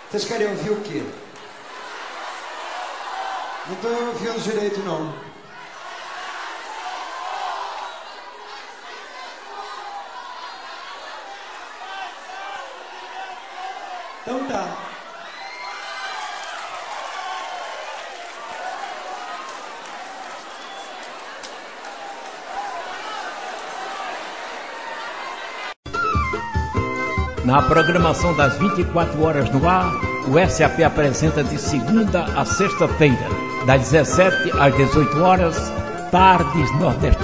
Vocês querem ouvir o quê? Não estou ouvindo direito, não. Então tá. Na programação das 24 horas no ar, o SAP apresenta de segunda a sexta-feira, das 17 às 18 horas, Tardes Nordestinas.